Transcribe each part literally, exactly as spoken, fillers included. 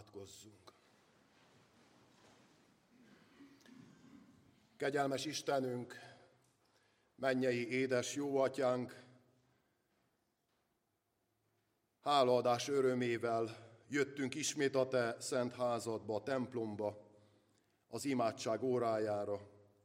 Imádkozzunk. Kegyelmes Istenünk, mennyei édes jó atyánk, hálaadás örömével jöttünk ismét a te szent házadba, a templomba, az imádság órájára,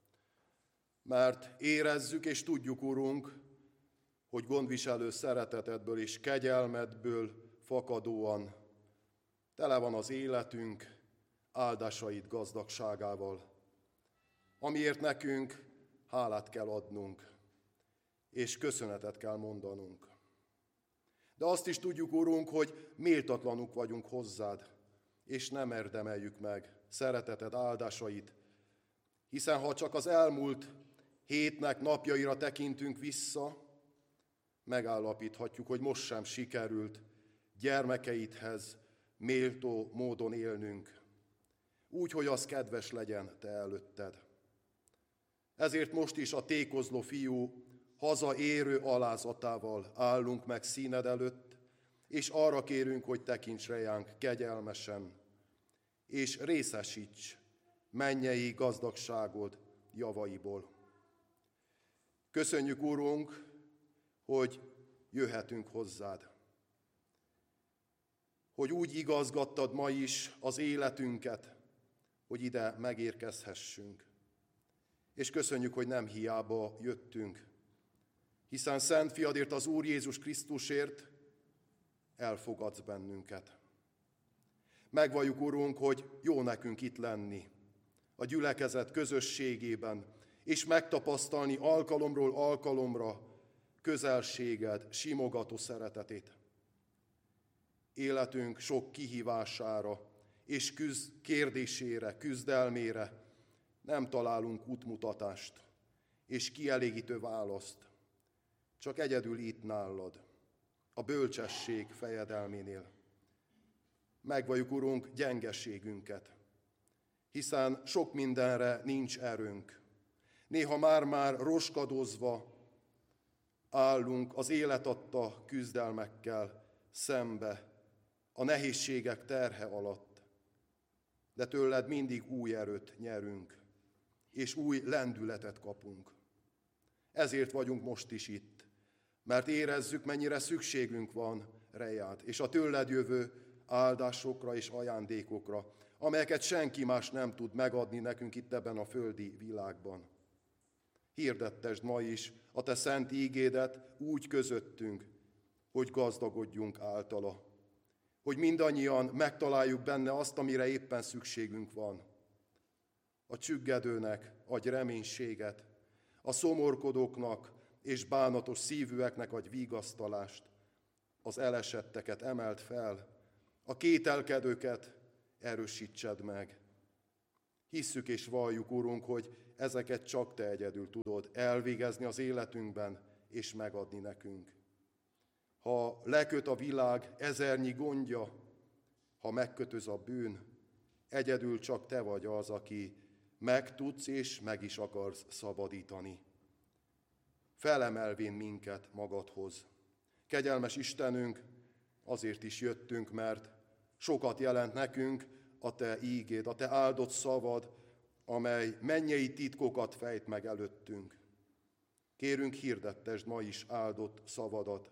mert érezzük és tudjuk, Urunk, hogy gondviselő szeretetedből és kegyelmedből fakadóan tele van az életünk áldásaid gazdagságával, amiért nekünk hálát kell adnunk, és köszönetet kell mondanunk. De azt is tudjuk, Urunk, hogy méltatlanuk vagyunk hozzád, és nem érdemeljük meg szereteted áldásait, hiszen ha csak az elmúlt hétnek napjaira tekintünk vissza, megállapíthatjuk, hogy most sem sikerült gyermekeidhez méltó módon élnünk, úgy, hogy az kedves legyen te előtted. Ezért most is a tékozló fiú hazaérő alázatával állunk meg színed előtt, és arra kérünk, hogy tekints rejánk kegyelmesen, és részesíts mennyei gazdagságod javaiból. Köszönjük, Urunk, hogy jöhetünk hozzád, hogy úgy igazgattad ma is az életünket, hogy ide megérkezhessünk. És köszönjük, hogy nem hiába jöttünk, hiszen Szent Fiadért, az Úr Jézus Krisztusért elfogadsz bennünket. Megvalljuk, Urunk, hogy jó nekünk itt lenni a gyülekezet közösségében, és megtapasztalni alkalomról alkalomra közelséged, simogató szeretetét. Életünk sok kihívására és küzd kérdésére, küzdelmére nem találunk útmutatást és kielégítő választ, csak egyedül itt nálad, a bölcsesség fejedelménél. Megvalljuk, Urunk, gyengeségünket, hiszen sok mindenre nincs erőnk. Néha már-már roskadozva állunk az élet adta küzdelmekkel szembe, a nehézségek terhe alatt, de tőled mindig új erőt nyerünk, és új lendületet kapunk. Ezért vagyunk most is itt, mert érezzük, mennyire szükségünk van rejád, és a tőled jövő áldásokra és ajándékokra, amelyeket senki más nem tud megadni nekünk itt ebben a földi világban. Hirdettesd ma is a te szent ígédet úgy közöttünk, hogy gazdagodjunk általa, hogy mindannyian megtaláljuk benne azt, amire éppen szükségünk van. A csüggedőnek adj reménységet, a szomorkodóknak és bánatos szívűeknek adj vigasztalást, az elesetteket emeld fel, a kételkedőket erősítsed meg. Hisszük és valljuk, Urunk, hogy ezeket csak te egyedül tudod elvégezni az életünkben és megadni nekünk. Ha leköt a világ ezernyi gondja, ha megkötöz a bűn, egyedül csak te vagy az, aki meg tudsz és meg is akarsz szabadítani. Felemelvén minket magadhoz. Kegyelmes Istenünk, azért is jöttünk, mert sokat jelent nekünk a te ígéd, a te áldott szavad, amely mennyei titkokat fejt meg előttünk. Kérünk, hirdettesd ma is áldott szavadat.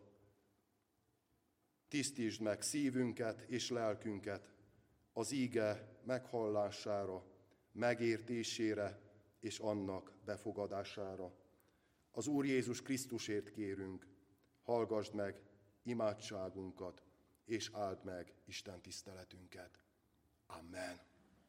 Tisztítsd meg szívünket és lelkünket az íge meghallására, megértésére és annak befogadására. Az Úr Jézus Krisztusért kérünk, hallgasd meg imádságunkat, és áld meg Isten tiszteletünket. Amen.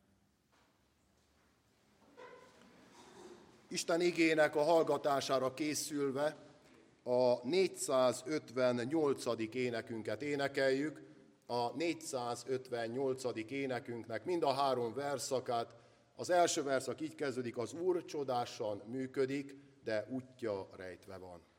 Isten igének a hallgatására készülve a négyszázötvennyolcadik énekünket énekeljük. A négyszázötvennyolcadik énekünknek mind a három verszakát. Az első verszak így kezdődik: az Úr csodásan működik, de útja rejtve van.